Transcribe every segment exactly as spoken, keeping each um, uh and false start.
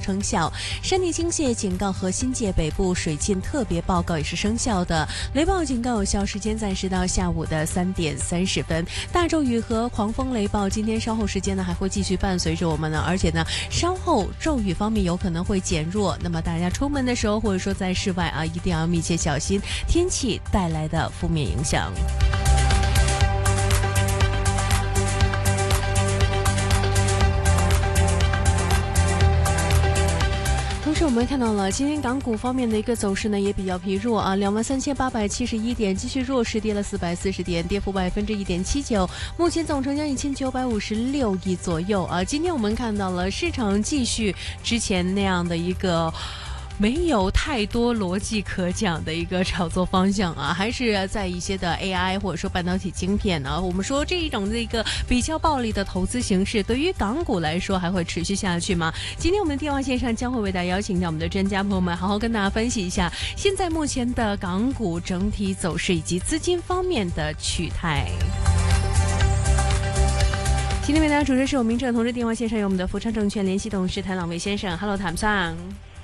生效。山地倾泻警告和新界北部水浸特别报告也是生效的，雷暴警告有效时间暂时到下午的三点三十分。大骤雨和狂风雷暴今天稍后时间呢还会继续伴随着我们呢，而且呢稍后骤雨方面有可能会减弱，那么大家出门的时候或者说在室外啊，一定要密切小心天气带来的负面影响。同时我们看到了今天港股方面的一个走势呢也比较疲弱啊，两万三千八百七十一点继续弱势，跌了四百四十点，跌幅百分之一点七九，目前总成交一千九百五十六亿左右啊。今天我们看到了市场继续之前那样的一个没有太多逻辑可讲的一个炒作方向啊，还是在一些的 A I 或者说半导体晶片呢、啊。我们说这一种的一个比较暴力的投资形式，对于港股来说还会持续下去吗？今天我们的电话线上将会为大家邀请到我们的专家朋友们，好好跟大家分析一下现在目前的港股整体走势以及资金方面的取态。今天为大家主持是我明正，同时电话线上有我们的福昌证券联席董事谭朗维先生。Hello， 谭上。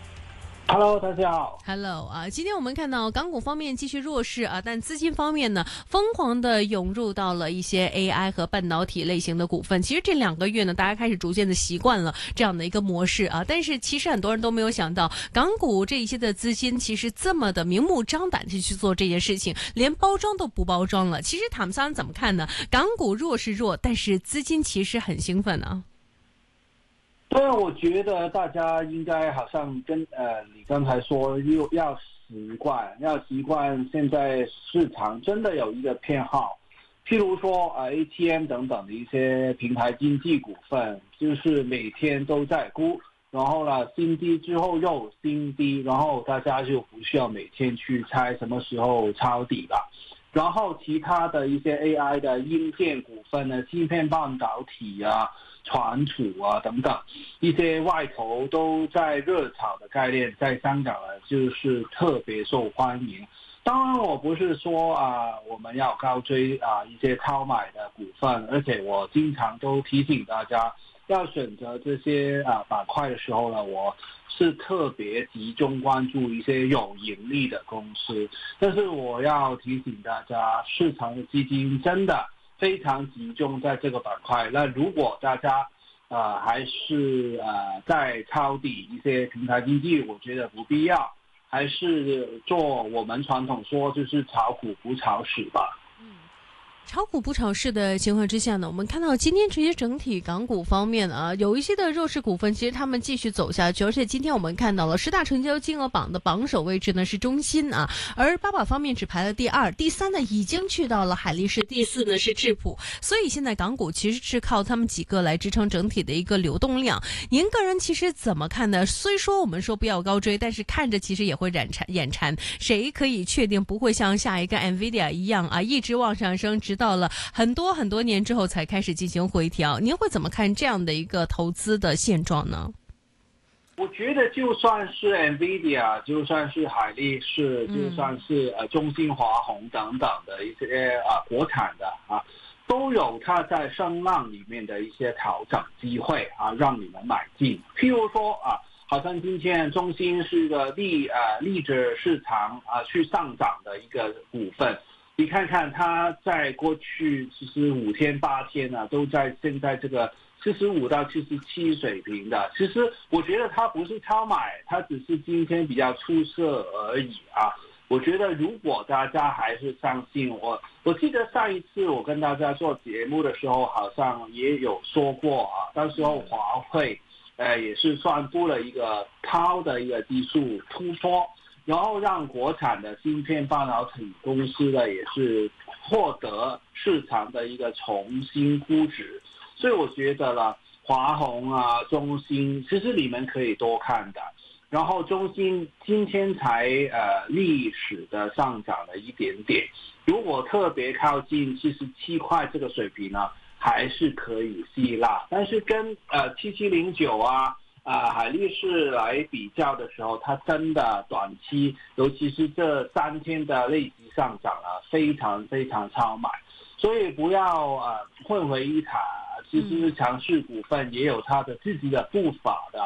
Hello， 大家好。 Hello 啊，今天我们看到港股方面继续弱势啊，但资金方面呢，疯狂的涌入到了一些 A I 和半导体类型的股份。其实这两个月呢，大家开始逐渐的习惯了这样的一个模式啊，但是其实很多人都没有想到，港股这一些的资金其实这么的明目张胆的去做这件事情，连包装都不包装了。其实他们仨怎么看呢？港股弱是弱，但是资金其实很兴奋啊。 对，我觉得大家应该好像跟呃，你刚才说又要习惯，要习惯现在市场真的有一个偏好，譬如说呃 A T M 等等的一些平台经济股份，就是每天都在估，然后呢新低之后又新低，然后大家就不需要每天去猜什么时候抄底了。然后其他的一些 A I 的硬件股份呢，芯片半导体啊、传储啊等等，一些外投都在热炒的概念，在香港呢就是特别受欢迎。当然我不是说啊我们要高追啊一些超买的股份，而且我经常都提醒大家要选择这些啊板块的时候呢，我是特别集中关注一些有盈利的公司。但是我要提醒大家，市场的基金真的非常集中在这个板块。那如果大家呃还是呃在抄底一些平台经济，我觉得不必要，还是做我们传统说就是炒股不炒市吧。 炒股不炒市的情况之下呢，我们看到今天其实整体港股方面啊，有一些的弱势股份，其实他们继续走下去，而且今天我们看到了十大成交金额榜的榜首位置呢是中芯啊，而八宝方面只排了第二，第三呢已经去到了海力士，第四呢是智普，所以现在港股其实是靠他们几个来支撑整体的一个流动量。您个人其实怎么看呢？虽说我们说不要高追，但是看着其实也会眼馋眼馋，谁可以确定不会像下一个 Nvidia 一样啊，一直往上升，直到了很多很多年之后才开始进行回调？您会怎么看这样的一个投资的现状呢？ 我觉得就算是 Nvidia， 就算是海力士，就算是呃中芯、华虹等等的一些啊、呃、国产的啊，都有它在声浪里面的一些调整机会啊，让你们买进。譬如说啊，好像今天中芯是个利呃利着市场啊去上涨的一个股份。你看看它在过去其实五天八天呢、啊，都在现在这个七十五到七十七水平的。其实我觉得它不是超买，它只是今天比较出色而已啊。我觉得如果大家还是相信我，我记得上一次我跟大家做节目的时候，好像也有说过啊，到时候华汇呃也是宣布了一个高的一个技术突破。然后让国产的芯片半导体公司呢，也是获得市场的一个重新估值，所以我觉得呢，华虹啊、中芯，其实你们可以多看的。然后中芯今天才呃历史的上涨了一点点，如果特别靠近七十七块这个水平呢，还是可以吸纳，但是跟呃七七零九啊。啊、呃，海力士来比较的时候，它真的短期，尤其是这三天的累积上涨啊，非常非常超买，所以不要呃混为一谈。其实强势股份也有它的自己的步伐的，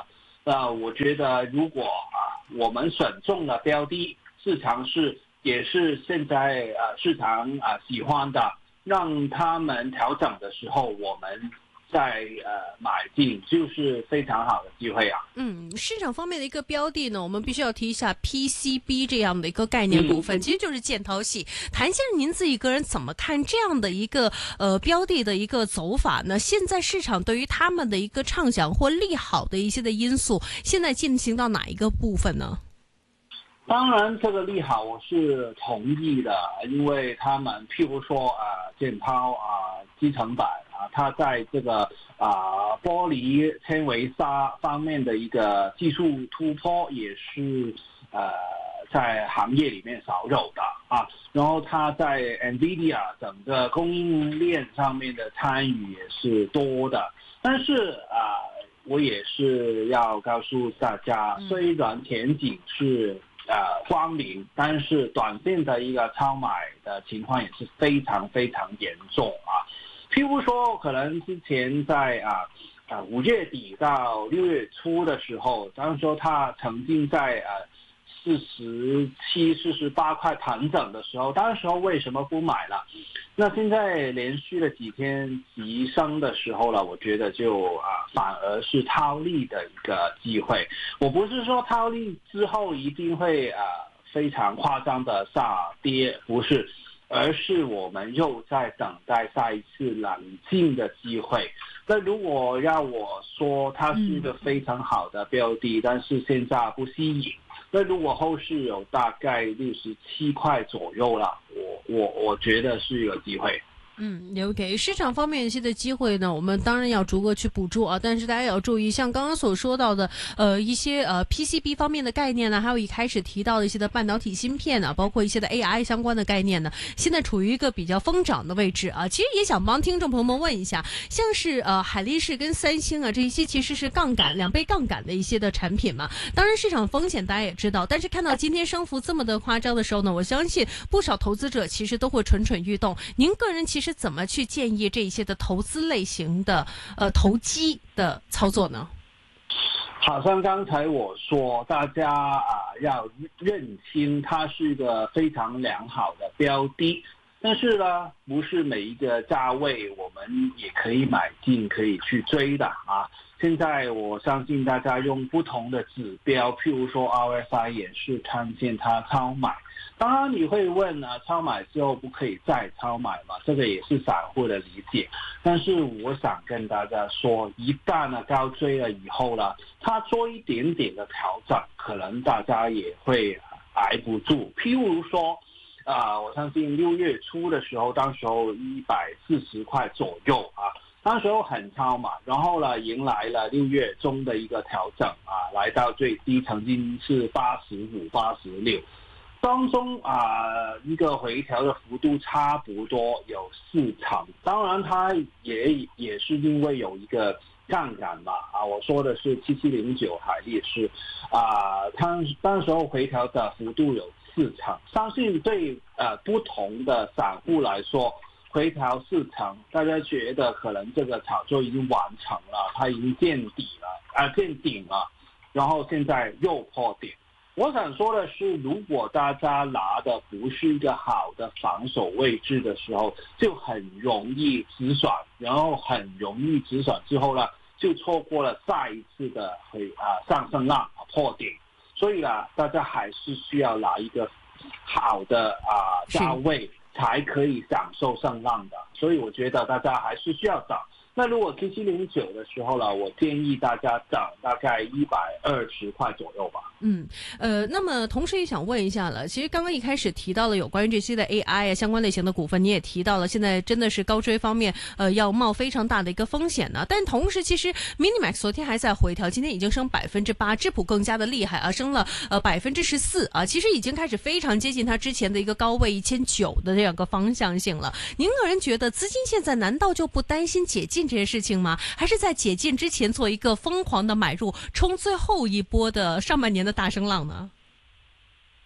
那我觉得如果啊我们选中了标的，市场是也是现在啊市场啊喜欢的，让他们调整的时候，我们在呃买进，就是非常好的机会啊。 嗯，市场方面的一个标的呢，我们必须要提一下 P C B 这样的一个概念股份，嗯、其实就是建陶系。谭先生，您自己个人怎么看这样的一个呃标的的一个走法呢？现在市场对于他们的一个畅想或利好的一些的因素，现在进行到哪一个部分呢？ 当然，这个利好我是同意的，因为他们譬如说啊，建陶啊，基层板啊，它在这个啊玻璃纤维纱方面的一个技术突破，也是呃在行业里面少有的啊。然后它在 NVIDIA 整个供应链上面的参与也是多的，但是啊，我也是要告诉大家，虽然前景是呃，光明，但是短线的一个超买的情况也是非常非常严重啊。譬如说，可能之前在啊啊五月底到六月初的时候，当时候它曾经在呃四十七、四十八块盘整的时候，当时候为什么不买了？那现在连续了几天急升的时候了，我觉得就啊反而是套利的一个机会。我不是说套利之后一定会啊非常夸张的下跌，不是，而是我们又在等待下一次冷静的机会。那如果要我说它是一个非常好的标的，但是现在不吸引。那如果后市有大概六十七块左右了，我我我觉得是有机会。 嗯 ，OK， 市场方面一些的机会呢，我们当然要逐个去捕捉啊，但是大家也要注意，像刚刚所说到的，呃，一些呃 P C B 方面的概念呢，还有一开始提到的一些的半导体芯片啊，包括一些的 A I 相关的概念呢，现在处于一个比较疯涨的位置啊。其实也想帮听众朋友们问一下，像是呃海力士跟三星啊这一些其实是杠杆两倍杠杆的一些的产品嘛，当然市场风险大家也知道，但是看到今天升幅这么的夸张的时候呢，我相信不少投资者其实都会蠢蠢欲动。您个人其实是怎么去建议这一些的投资类型的呃投机的操作呢？ 好像刚才我说，大家啊要认清它是一个非常良好的标的，但是呢，不是每一个价位我们也可以买进，可以去追的啊。现在我相信大家用不同的指标，譬如说 R S I 也是看见它超买。当然你会问啊，超买之后不可以再超买吗？这个也是散户的理解。但是我想跟大家说，一旦呢高追了以后呢，它做一点点的调整，可能大家也会挨不住。譬如说啊、呃，我相信六月初的时候，当时候一百四十块左右啊。当时候很超嘛，然后呢，迎来了六月中的一个调整啊，来到最低曾经是八十五、八十六，当中啊一个回调的幅度差不多有四成。当然，它也也是因为有一个杠杆嘛啊，我说的是七七零九海力士啊，它当时候回调的幅度有四成，相信对呃不同的散户来说。回调四成，大家觉得可能这个炒作已经完成了，它已经见底了，啊、呃、见顶了，然后现在又破顶。我想说的是，如果大家拿的不是一个好的防守位置的时候，就很容易止损，然后很容易止损之后呢，就错过了下一次的回啊、呃、上升浪破顶。所以啊，大家还是需要拿一个好的啊、呃、价位。才可以享受上浪的，所以我觉得大家还是需要等。那如果 T 七零九的时候呢，我建议大家等大概一百二十块左右吧。 嗯，呃，那么同时也想问一下了，其实刚刚一开始提到了有关于这些的 A I 啊相关类型的股份，你也提到了现在真的是高追方面，呃，要冒非常大的一个风险呢。但同时，其实 Minimax 昨天还在回调，今天已经升百分之八，智普更加的厉害啊，升了呃百分之十四啊，其实已经开始非常接近它之前的一个高位一千九的这样个方向性了。您个人觉得资金现在难道就不担心解禁这件事情吗？还是在解禁之前做一个疯狂的买入，冲最后一波的上半年的大升浪呢？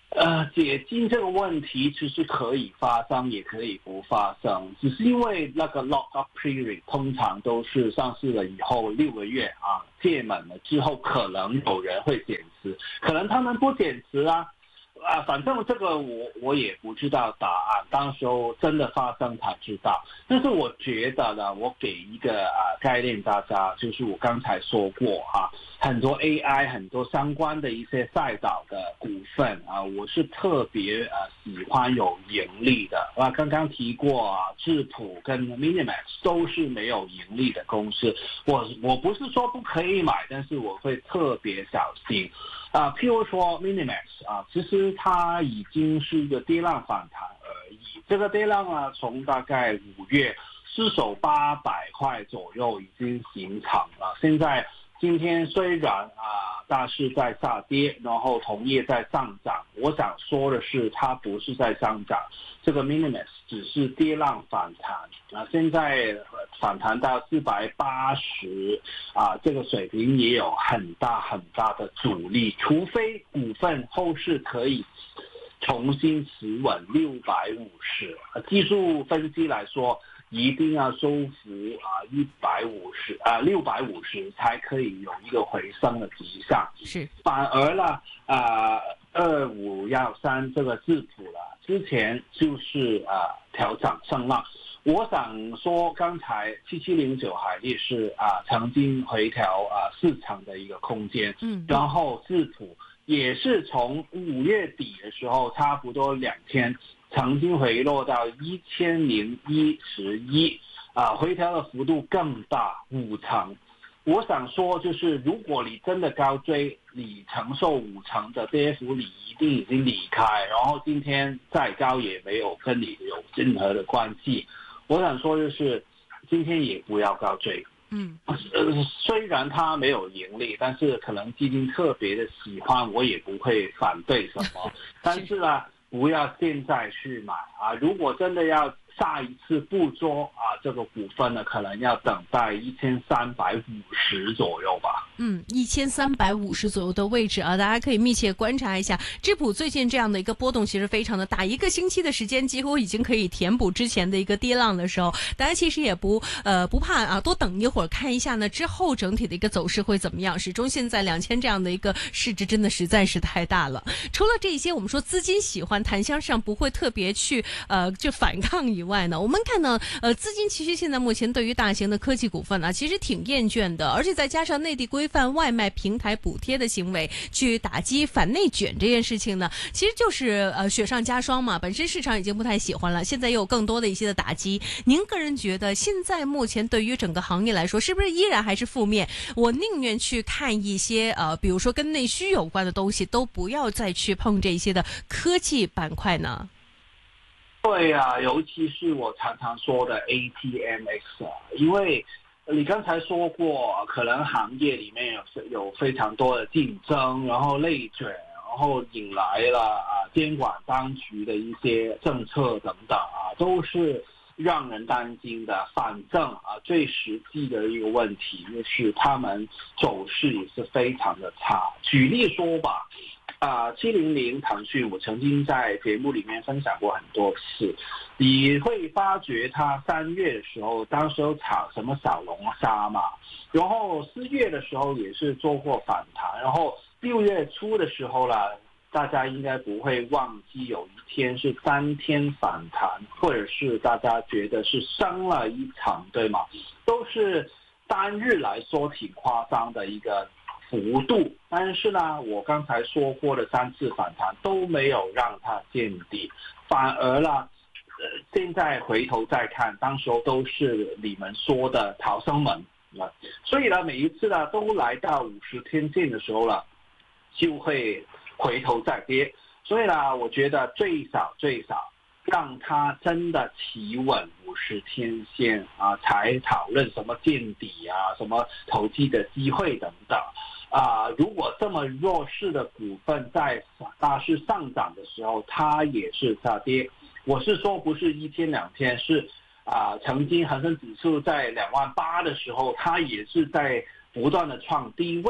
呃，解禁这个问题其实可以发生，也可以不发生，只是因为那个 lock up period 通常都是上市了以后六个月啊，届满了之后，可能有人会减持，可能他们不减持啊。啊，反正这个我我也不知道答案，当时候真的发生才知道。但是我觉得呢，我给一个啊概念大家，就是我刚才说过啊，很多 A I 很多相关的一些赛道的股份啊，我是特别啊喜欢有盈利的。啊，刚刚提过啊，智谱跟 Minimax 都是没有盈利的公司，我我不是说不可以买，但是我会特别小心。啊，譬如说 Minimax 啊，其实它已经是一个跌浪反弹而已。这个跌浪啊，从大概五月失守八百块左右已经形成了。现在今天虽然啊大市在下跌，然后同业在上涨，我想说的是，它不是在上涨，这个 Minimax 只是跌浪反弹啊。现在反弹到四百八十啊，这个水平也有很大很大的阻力，除非股份后市可以重新持稳六百五十，技术分析来说，一定要收复啊一百五十啊六百五十才可以有一个回升的迹象。 是， 反而呢，啊二五幺三这个字谱了，之前就是啊调整上浪。我想说，刚才七七零九海力士啊曾经回调啊市场的一个空间，嗯，然后字谱也是从五月底的时候，差不多两天。曾经回落到一千零一十一，啊，回调的幅度更大，五成。我想说，就是如果你真的高追，你承受五成的跌幅，你一定已经离开，然后今天再高也没有跟你有任何的关系。我想说，就是今天也不要高追。嗯，呃，虽然它没有盈利，但是可能基金特别的喜欢，我也不会反对什么。但是呢，不要现在去买啊！如果真的要下一次捕捉啊，这个股份呢，可能要等待一千三百五十左右吧。 嗯，一千三百五十左右的位置啊，大家可以密切观察一下。智谱最近这样的一个波动其实非常的大，一个星期的时间几乎已经可以填补之前的一个跌浪的时候，大家其实也不呃不怕啊，多等一会儿看一下呢，之后整体的一个走势会怎么样。始终现在两千这样的一个市值真的实在是太大了。除了这些，我们说资金喜欢檀香上不会特别去呃就反抗以外呢，我们看到呃资金其实现在目前对于大型的科技股份啊，其实挺厌倦的，而且再加上内地规范外卖平台补贴的行为，去打击反内卷这件事情呢，其实就是呃雪上加霜嘛。本身市场已经不太喜欢了，现在又有更多的一些的打击。您个人觉得现在目前对于整个行业来说，是不是依然还是负面？我宁愿去看一些呃，比如说跟内需有关的东西，都不要再去碰这些的科技板块呢？ 对啊，尤其是我常常说的 A T M X 啊，因为你刚才说过，可能行业里面有有非常多的竞争，然后内卷，然后引来了啊监管当局的一些政策等等啊，都是让人担心的。反正啊，最实际的一个问题就是他们走势也是非常的差。举例说吧。啊，七零零腾讯，我曾经在节目里面分享过很多次。你会发觉它三月的时候，当时有炒什么小龙虾嘛，然后四月的时候也是做过反弹，然后六月初的时候啦，大家应该不会忘记有一天是三天反弹，或者是大家觉得是升了一层，对吗？都是单日来说挺夸张的一个幅度，但是呢，我刚才说过的三次反弹都没有让它见底，反而呢，呃，现在回头再看，当时候都是你们说的逃生门啊，所以呢，每一次呢都来到五十天线的时候了，就会回头再跌，所以呢，我觉得最少最少让它真的企稳五十天线啊，才讨论什么见底啊，什么投机的机会等等。啊，如果这么弱势的股份在大势上涨的时候，它也是下跌。我是说，不是一天两天，是啊，曾经恒生指数在两万八的时候，它也是在不断的创低位啊，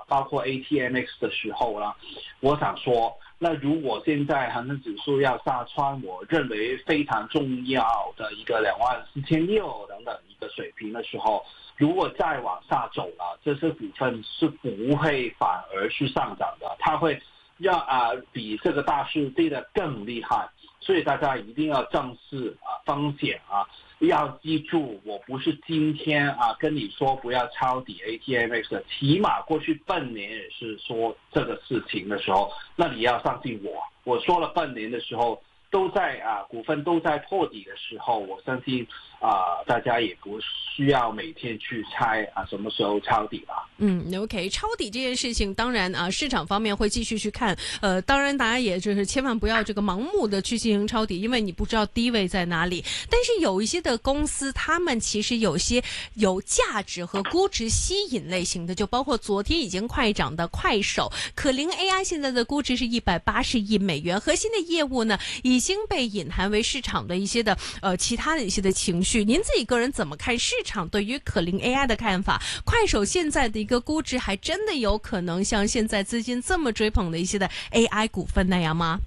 包括 A T M X 的时候呢，我想说，那如果现在恒生指数要下穿我认为非常重要的一个两万四千六等等一个水平的时候，如果再往下走了，这些股份是不会反而是上涨的，它会让啊、呃、比这个大市跌得更厉害，所以大家一定要正视啊风险啊。要记住，我不是今天啊跟你说不要抄底 A T M X 的，起码过去半年也是说这个事情的时候，那你要相信我，我说了半年的时候都在啊股份都在破底的时候，我相信啊大家也不需要每天去猜啊什么时候抄底了。 嗯 ，OK， 抄底这件事情，当然啊，市场方面会继续去看。呃，当然大家也就是千万不要这个盲目的去进行抄底，因为你不知道低位在哪里。但是有一些的公司，他们其实有些有价值和估值吸引类型的，就包括昨天已经快涨的快手、可伶 A I， 现在的估值是一百八十亿美元，核心的业务呢已经被隐含为市场的一些的呃其他的一些的情绪。您自己个人怎么看市场对于可伶 A I 的看法？快手现在的一个估值还真的有可能像现在资金这么追捧的一些的 A I 股份那样吗？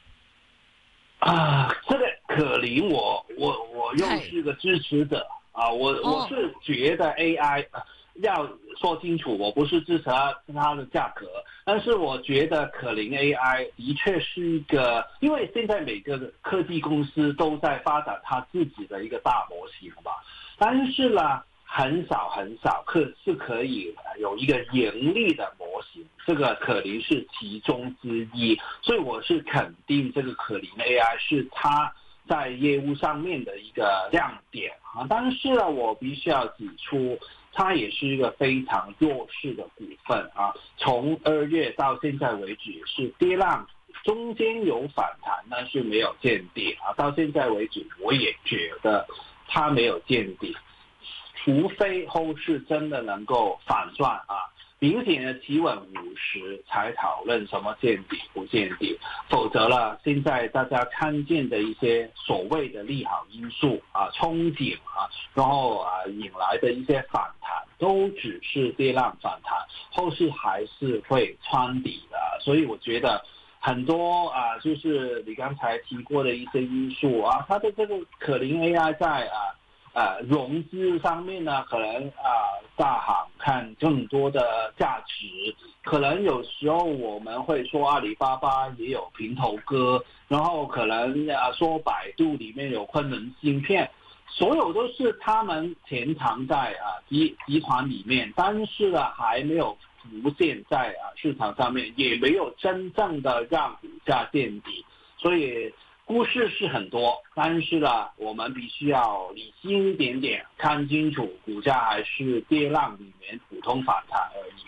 啊，这个可伶我我我又是个支持者啊，我我是觉得 A I、呃、要说清楚，我不是支持它它的价格，但是我觉得可伶 A I 的确是一个，因为现在每个科技公司都在发展它自己的一个大模型吧，但是呢。很少很少可是可以有一个盈利的模型，这个可伶是其中之一，所以我是肯定这个可伶 A I 是它在业务上面的一个亮点啊。但是呢，我必须要指出，它也是一个非常弱势的股份啊。从二月到现在为止是跌浪，中间有反弹，但是没有见底啊。到现在为止，我也觉得它没有见底。除非后市真的能够反转啊，明显的企稳五十才讨论什么见底不见底，否则了，现在大家看见的一些所谓的利好因素啊、憧憬啊，然后啊引来的一些反弹，都只是跌浪反弹，后市还是会穿底的，所以我觉得。很多啊，就是你刚才提过的一些因素啊，它的这个可伶 A I 在啊。呃，融资方面呢，可能啊、呃，大行看更多的价值，可能有时候我们会说阿里巴巴也有平头哥，然后可能啊说百度里面有昆仑芯片，所有都是他们潜藏在啊集集团里面，但是呢还没有浮现在啊市场上面，也没有真正的让股价见底，所以。故事是很多，但是呢，我们必须要理性一点点，看清楚股价还是跌浪里面普通反弹而已。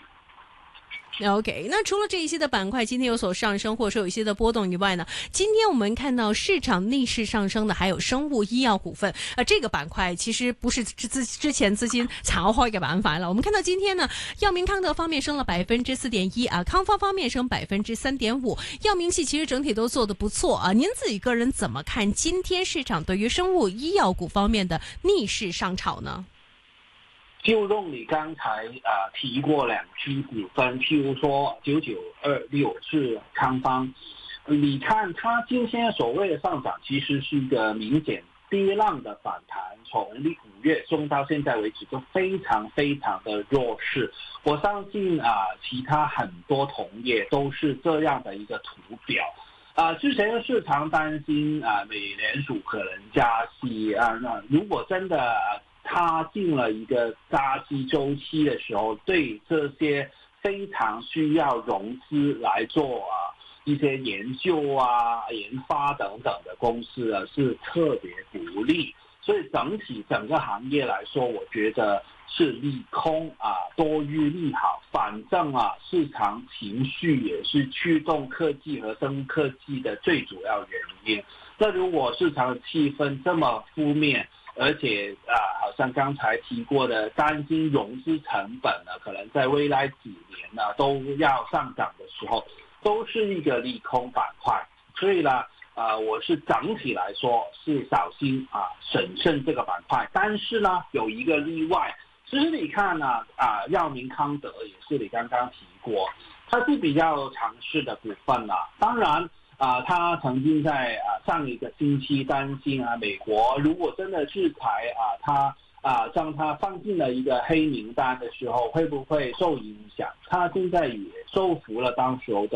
OK， 那除了这一些的板块今天有所上升，或者说有一些的波动以外呢，今天我们看到市场逆势上升的还有生物医药股份，呃，这个板块其实不是之之前资金炒开嘅板块了。我们看到今天呢，药明康德方面升了百分之四点一啊，康方方面升百分之三点五，药明系其实整体都做得不错啊。您自己个人怎么看今天市场对于生物医药股方面的逆势上炒呢？ 就用你刚才啊、呃、提过两只股份，譬如说九九二六是康方，你看它今天所谓的上涨，其实是一个明显跌浪的反弹，从五月中到现在为止都非常非常的弱势。我相信啊、呃，其他很多同业都是这样的一个图表。啊、呃，之前的市场担心啊、呃，美联储可能加息啊，那如果真的。呃它进了一个加息周期的时候，对这些非常需要融资来做啊一些研究啊、研发等等的公司啊，是特别不利。所以整体整个行业来说，我觉得是利空啊多于利好。反正啊，市场情绪也是驱动科技和生物科技的最主要原因。那如果市场的气氛这么负面，而且啊，好像刚才提过的，担心融资成本呢，可能在未来几年呢都要上涨的时候，都是一个利空板块。所以呢，啊、呃，我是整体来说是小心啊，审慎这个板块。但是呢，有一个例外，其实你看呢，啊，药明康德也是你刚刚提国，它是比较强势的股份啦、啊。当然啊，他曾经在啊上一个星期担心啊，美国如果真的制裁啊，他啊将他放进了一个黑名单的时候，会不会受影响？他现在也收服了当时候的